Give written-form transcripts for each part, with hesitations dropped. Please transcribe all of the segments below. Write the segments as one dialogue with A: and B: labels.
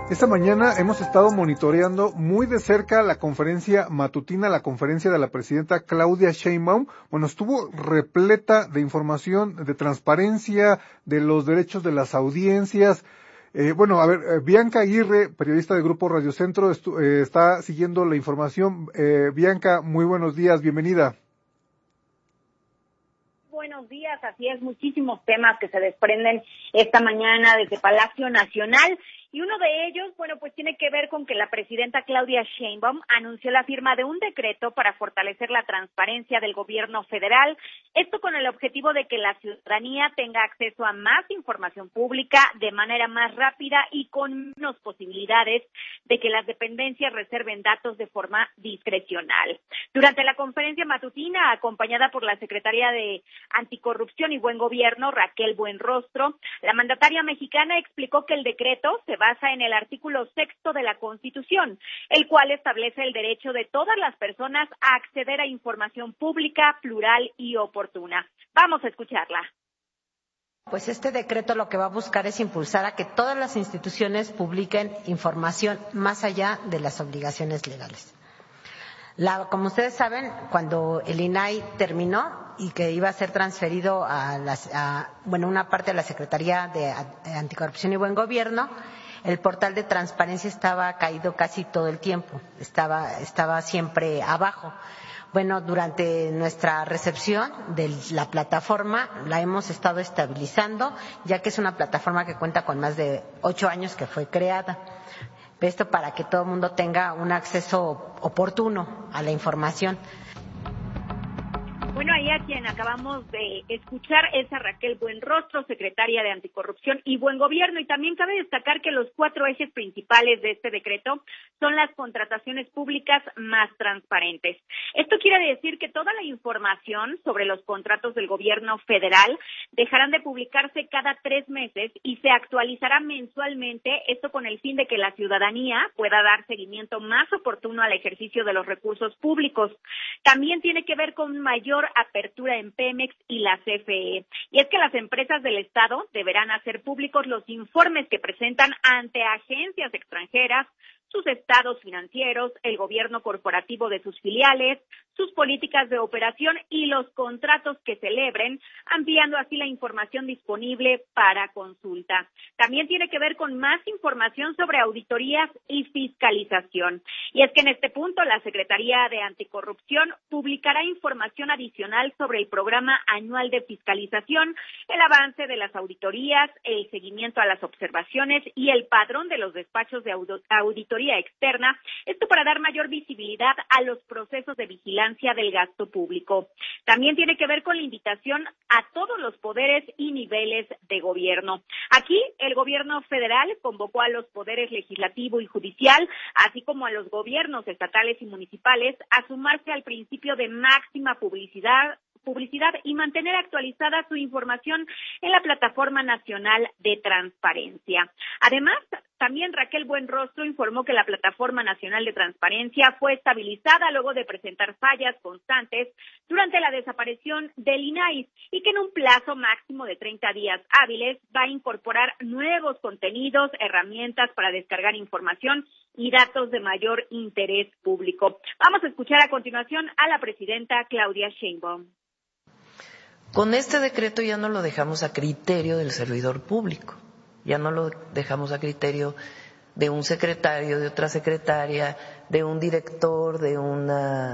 A: Esta mañana hemos estado monitoreando muy de cerca la conferencia matutina, la conferencia de la presidenta Claudia Sheinbaum. Bueno, estuvo repleta de información, de transparencia, de los derechos de las audiencias. Bianca Aguirre, periodista de Grupo Radio Centro, está siguiendo la información. Bianca, muy buenos días, bienvenida.
B: Buenos días, así es, muchísimos temas que se desprenden esta mañana desde Palacio Nacional. Y uno de ellos, pues tiene que ver con que la presidenta Claudia Sheinbaum anunció la firma de un decreto para fortalecer la transparencia del gobierno federal, esto con el objetivo de que la ciudadanía tenga acceso a más información pública de manera más rápida y con menos posibilidades de que las dependencias reserven datos de forma discrecional. Durante la conferencia matutina, acompañada por la secretaria de Anticorrupción y Buen Gobierno, Raquel Buenrostro, la mandataria mexicana explicó que el decreto se basa en el artículo 6 de la Constitución, el cual establece el derecho de todas las personas a acceder a información pública, plural y oportuna. Vamos a escucharla.
C: Pues este decreto lo que va a buscar es impulsar a que todas las instituciones publiquen información más allá de las obligaciones legales. Como ustedes saben, cuando el INAI terminó y que iba a ser transferido una parte de la Secretaría de Anticorrupción y Buen Gobierno, el portal de transparencia estaba caído casi todo el tiempo, estaba siempre abajo. Bueno, durante nuestra recepción de la plataforma la hemos estado estabilizando, ya que es una plataforma que cuenta con más de 8 años que fue creada. Esto para que todo el mundo tenga un acceso oportuno a la información.
B: Bueno, ahí a quien acabamos de escuchar es a Raquel Buenrostro, secretaria de Anticorrupción y Buen Gobierno, y también cabe destacar que los 4 ejes principales de este decreto son las contrataciones públicas más transparentes. Esto quiere decir que toda la información sobre los contratos del gobierno federal dejarán de publicarse cada 3 meses y se actualizará mensualmente, esto con el fin de que la ciudadanía pueda dar seguimiento más oportuno al ejercicio de los recursos públicos. También tiene que ver con mayor apertura en Pemex y la CFE. Y es que las empresas del Estado deberán hacer públicos los informes que presentan ante agencias extranjeras, sus estados financieros, el gobierno corporativo de sus filiales, sus políticas de operación y los contratos que celebren, ampliando así la información disponible para consulta. También tiene que ver con más información sobre auditorías y fiscalización. Y es que en este punto la Secretaría de Anticorrupción publicará información adicional sobre el programa anual de fiscalización, el avance de las auditorías, el seguimiento a las observaciones y el padrón de los despachos de auditoría externa, esto para dar mayor visibilidad a los procesos de vigilancia del gasto público. También tiene que ver con la invitación a todos los poderes y niveles de gobierno. Aquí el gobierno federal convocó a los poderes legislativo y judicial, así como a los gobiernos estatales y municipales, a sumarse al principio de máxima publicidad y mantener actualizada su información en la Plataforma Nacional de Transparencia. Además, también Raquel Buenrostro informó que la Plataforma Nacional de Transparencia fue estabilizada luego de presentar fallas constantes durante la desaparición del INAI y que en un plazo máximo de 30 días hábiles va a incorporar nuevos contenidos, herramientas para descargar información y datos de mayor interés público. Vamos a escuchar a continuación a la presidenta Claudia Sheinbaum.
D: Con este decreto ya no lo dejamos a criterio del servidor público, ya no lo dejamos a criterio de un secretario, de otra secretaria, de un director, de un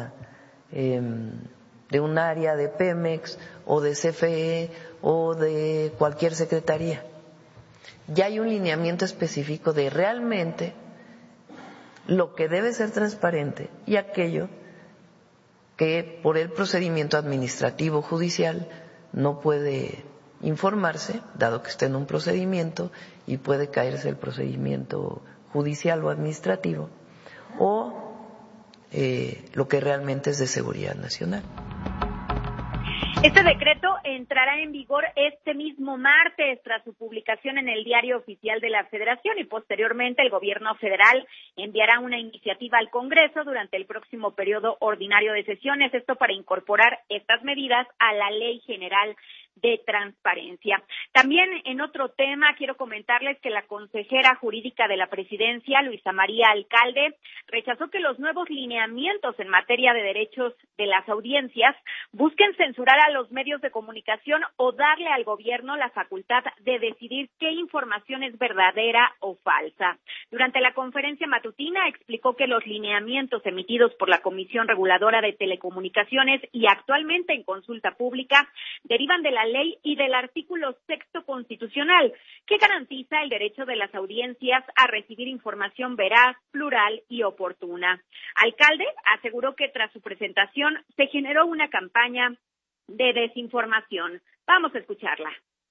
D: área de Pemex o de CFE o de cualquier secretaría. Ya hay un lineamiento específico de realmente lo que debe ser transparente y aquello que por el procedimiento administrativo judicial no puede informarse, dado que está en un procedimiento y puede caerse el procedimiento judicial o administrativo, o lo que realmente es de seguridad nacional.
B: Este decreto entrará en vigor este mismo martes tras su publicación en el Diario Oficial de la Federación y posteriormente el gobierno federal enviará una iniciativa al Congreso durante el próximo periodo ordinario de sesiones, esto para incorporar estas medidas a la Ley General de transparencia. También en otro tema quiero comentarles que la consejera jurídica de la presidencia, Luisa María Alcalde, rechazó que los nuevos lineamientos en materia de derechos de las audiencias busquen censurar a los medios de comunicación o darle al gobierno la facultad de decidir qué información es verdadera o falsa. Durante la conferencia matutina explicó que los lineamientos emitidos por la Comisión Reguladora de Telecomunicaciones y actualmente en consulta pública derivan de la ley y del artículo 6º constitucional, que garantiza el derecho de las audiencias a recibir información veraz, plural y oportuna. Alcalde aseguró que tras su presentación se generó una campaña de desinformación. Vamos a escucharla.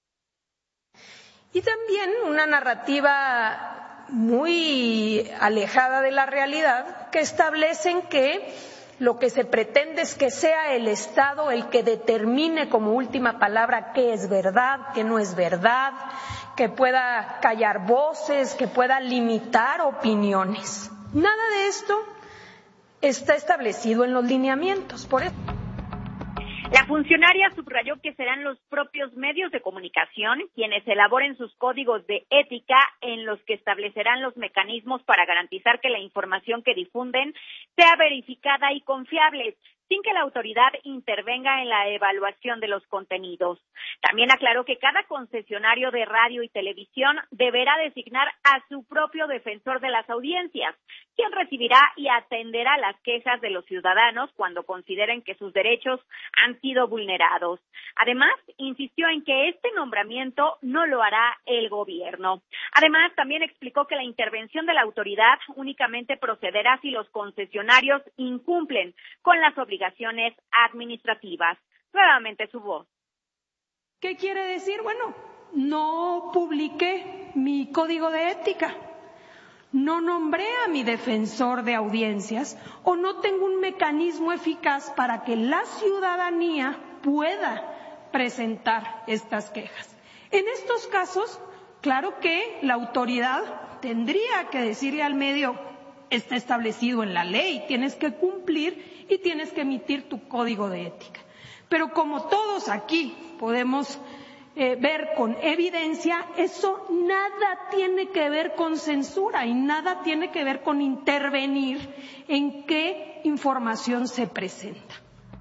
E: Y también una narrativa muy alejada de la realidad, que establecen que lo que se pretende es que sea el Estado el que determine como última palabra qué es verdad, qué no es verdad, que pueda callar voces, que pueda limitar opiniones. Nada de esto está establecido en los lineamientos. Por eso.
B: La funcionaria subrayó que serán los propios medios de comunicación quienes elaboren sus códigos de ética en los que establecerán los mecanismos para garantizar que la información que difunden sea verificada y confiable, sin que la autoridad intervenga en la evaluación de los contenidos. También aclaró que cada concesionario de radio y televisión deberá designar a su propio defensor de las audiencias, quien recibirá y atenderá las quejas de los ciudadanos cuando consideren que sus derechos han sido vulnerados. Además, insistió en que este nombramiento no lo hará el gobierno. Además, también explicó que la intervención de la autoridad únicamente procederá si los concesionarios incumplen con las obligaciones administrativas. Nuevamente su voz.
E: ¿Qué quiere decir? Bueno, no publiqué mi código de ética, no nombré a mi defensor de audiencias o no tengo un mecanismo eficaz para que la ciudadanía pueda presentar estas quejas. En estos casos, claro que la autoridad tendría que decirle al medio: está establecido en la ley, tienes que cumplir y tienes que emitir tu código de ética. Pero como todos aquí podemos ver con evidencia, eso nada tiene que ver con censura y nada tiene que ver con intervenir en qué información se presenta.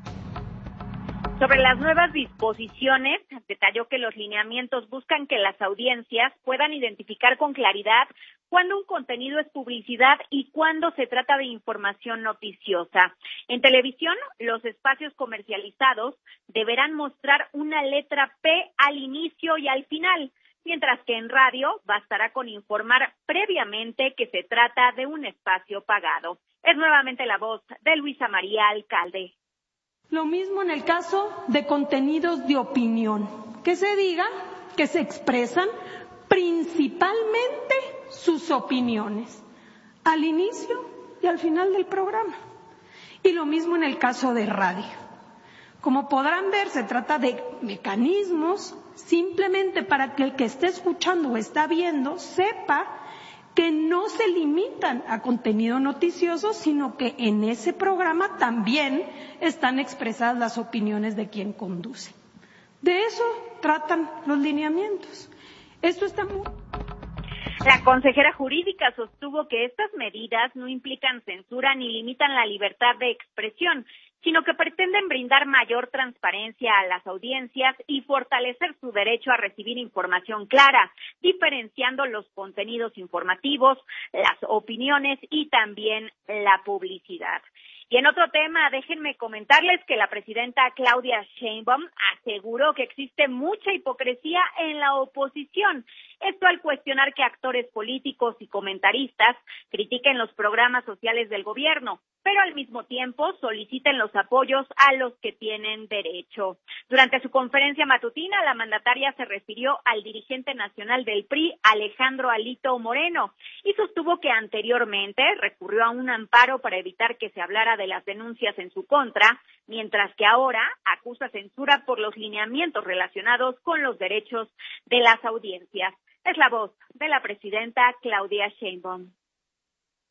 B: Sobre las nuevas disposiciones, detalló que los lineamientos buscan que las audiencias puedan identificar con claridad cuándo un contenido es publicidad y cuándo se trata de información noticiosa. En televisión, los espacios comercializados deberán mostrar una letra P al inicio y al final, mientras que en radio bastará con informar previamente que se trata de un espacio pagado. Es nuevamente la voz de Luisa María Alcalde.
E: Lo mismo en el caso de contenidos de opinión, que se diga que se expresan principalmente sus opiniones, al inicio y al final del programa. Y lo mismo en el caso de radio. Como podrán ver, se trata de mecanismos simplemente para que el que esté escuchando o está viendo sepa que no se limitan a contenido noticioso, sino que en ese programa también están expresadas las opiniones de quien conduce. De eso tratan los lineamientos. Esto está muy...
B: La consejera jurídica sostuvo que estas medidas no implican censura ni limitan la libertad de expresión, sino que pretenden brindar mayor transparencia a las audiencias y fortalecer su derecho a recibir información clara, diferenciando los contenidos informativos, las opiniones y también la publicidad. Y en otro tema, déjenme comentarles que la presidenta Claudia Sheinbaum aseguró que existe mucha hipocresía en la oposición. Esto al cuestionar que actores políticos y comentaristas critiquen los programas sociales del gobierno, pero al mismo tiempo soliciten los apoyos a los que tienen derecho. Durante su conferencia matutina, la mandataria se refirió al dirigente nacional del PRI, Alejandro Alito Moreno, y sostuvo que anteriormente recurrió a un amparo para evitar que se hablara de las denuncias en su contra, mientras que ahora acusa censura por los lineamientos relacionados con los derechos de las audiencias. Es la voz de la presidenta Claudia Sheinbaum.